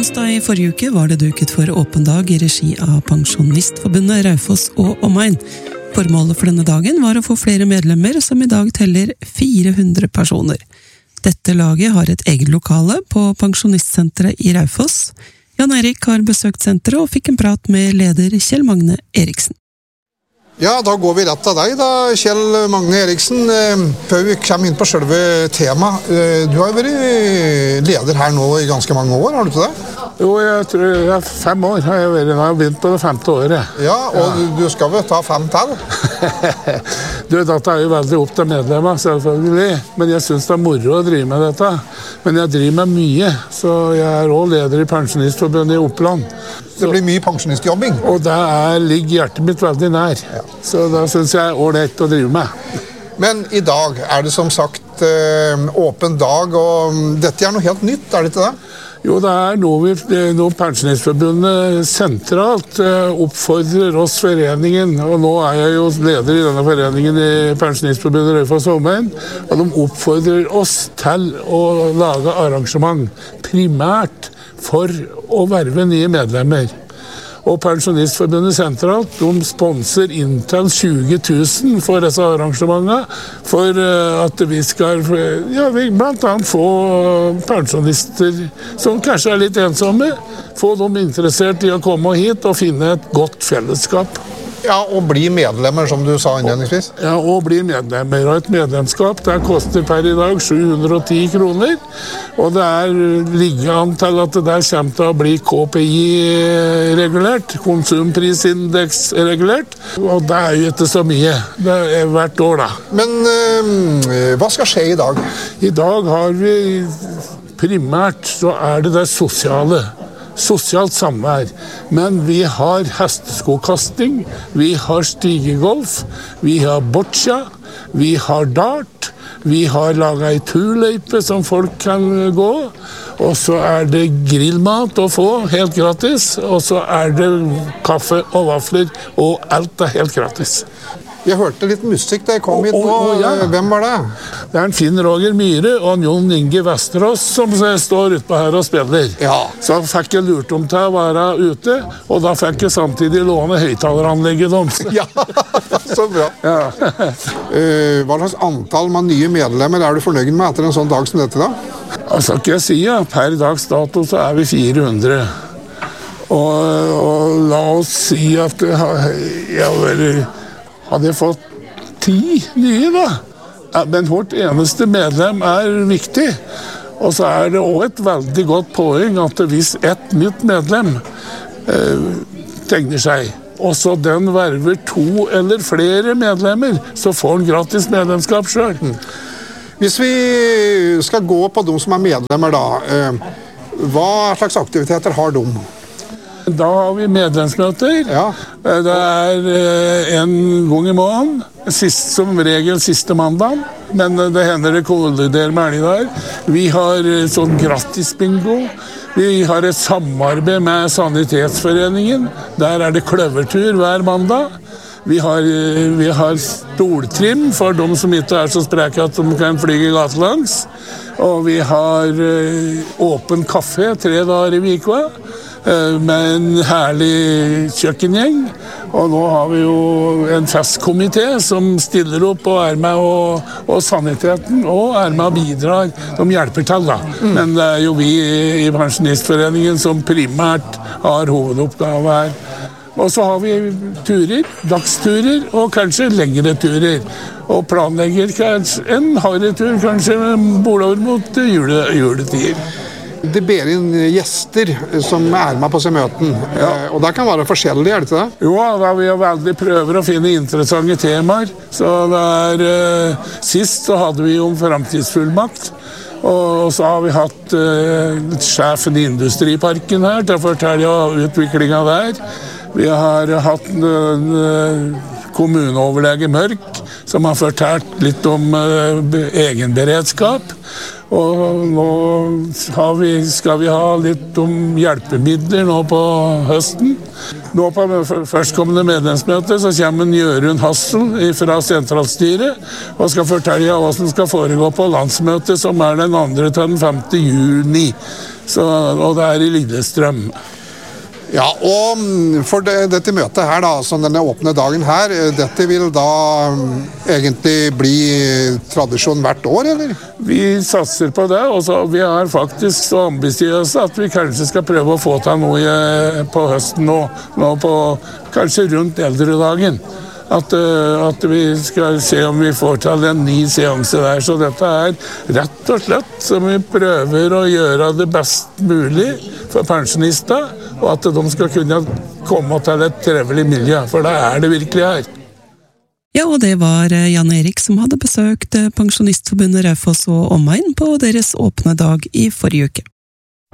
Onsdag i forrige uke var det duket for åpen dag i regi av Pensjonistforbundet Raufoss og omegn. Formålet for denne dagen var å få flere medlemmer, som i dag teller 400 personer. Dette laget har et eget lokale på Pensjonistsenteret i Raufoss. Jan Erik har besøkt senteret og fikk en prat med leder Kjell Magne Eriksen. Ja, da går vi rett til deg da, Kjell Magne Eriksen. Før vi kommer inn på selve temaet, du har jo vært leder her nå i ganske mange år, har du ikke det? Jo, jeg tror det er 5 år har jeg vært, nå har jeg begynt på det 5. året. Ja, og du skal vel ta 5 til? Dette er jo veldig opp til medlemmer, selvfølgelig, men jeg synes det er moro å drive med dette. Men jeg driver med mye, så jeg er også leder i Pensjonistforbundet i Oppland. Det blir mye pensjonistjobbing. Og det ligger hjertet mitt veldig nær, så da synes jeg er ordentlig å drive med. Men i dag er det som sagt åpen dag, og dette er noe helt nytt, er det ikke det? Jo, det er noe Pensjonistforbundet sentralt oppfordrer oss foreningen, og nå er jeg jo leder i denne foreningen i Pensjonistforbundet Raufoss og omegn, og de oppfordrer oss til å lage arrangement primært for å verve nye medlemmer. Og Pensjonistforbundet sentralt, de sponser inntil 20 000 for disse arrangementene, for at vi skal blant annet få pensjonister som kanskje er litt ensomme, få dem interessert i å komme hit og finne et godt fellesskap. Ja, og bli medlemmer, som du sa innledningsvis. Ja, og bli medlemmer. Og et medlemskap, det koster per i dag 710 kroner. Og det ligger an til at det der kommer til å bli KPI-regulert, konsumprisindeks-regulert. Og det er jo ikke så mye. Det er hvert år, da. Men hva skal skje i dag? I dag har vi primært, så er det sosiale. Sosialt samvær, men vi har hesteskokasting, vi har stigegolf, vi har boccia, vi har dart, vi har laget en turløype som folk kan gå, og så er det grillmat å få helt gratis, og så er det kaffe og vafler, og alt er helt gratis. Jeg hørte litt musikk da jeg kom hit nå. Ja. Hvem var det? Det er en Finn Roger Myhre og en Jon Inge Vesterås som står ute på her og spiller. Ja. Så fikk jeg lurt dem til å være ute, og da fikk jeg samtidig låne høyttaleranlegget deres. Ja, så bra. Ja. Hva slags antall med nye medlemmer er du fornøyd med etter en sånn dag som dette da? Altså, ikke jeg si, per dags dato så er vi 400. Og la oss si at hadde jeg fått 10 nye da. Men vårt eneste medlem er viktig. Og så er det også et veldig godt poeng at hvis et nytt medlem tegner seg, og så den verver 2 eller flere medlemmer, så får han gratis medlemskap selv. Hvis vi skal gå på de som er medlemmer da, hva slags aktiviteter har de? Da har vi medlemsmøter. Ja. Det er en gang i måneden, som regel siste mandag, men det hender det kolliderer med helger. Vi har sånn gratis bingo. Vi har et samarbeid med Sanitetsforeningen. Der er det kløvertur hver mandag. Vi har stoltrim for de som ikke er så spreke at de kan flyge gatelangs. Og vi har åpen kaffe 3 dager i uka, med en herlig kjøkkengjeng. Og nå har vi jo en festkomité som stiller opp og er med, og saniteten, og er med og bidrar. De hjelper til da. Men det er jo vi i Pensjonistforeningen som primært har hovedoppgave her. Og så har vi turer, dagsturer og kanskje lengre turer. Og planlegger en harretur kanskje bordover mot juletider. Det ber inn gjester som er med på seg møten, og det kan være forskjellig, er det ikke det? Jo, da vi veldig prøver å finne interessante temaer. Så sist så hadde vi om fremtidsfullmakt, og så har vi hatt sjefen i Industriparken her til å fortelle om utviklingen der. Vi har hatt kommuneoverlege Mørk, som har fortalt litt om egenberedskap. Og nå skal vi ha litt om hjelpemidler nå på høsten. Nå på førstkommende medlemsmøte så kommer Jørund Hassel fra sentralstyret og skal fortelle hva som skal foregå på landsmøtet, som er den 2. til den 5. juni. og det i Lillestrøm. Ja, og for dette møtet her da, som denne åpne dagen her, dette vil da egentlig bli tradisjon hvert år, eller? Vi satser på det, og vi faktisk så ambisiøse at vi kanskje skal prøve å få til noe på høsten nå på kanskje rundt eldredagen. At vi skal se om vi får til en ny seanse der. Så dette rett og slett som vi prøver å gjøre det best mulig for pensjonister, og at de skal kunne komme til et trevelig miljø, for det det virkelig her. Ja, og det var Jan Erik som hadde besøkt Pensjonistforbundet Raufoss og omegn på deres åpne dag i forrige uke.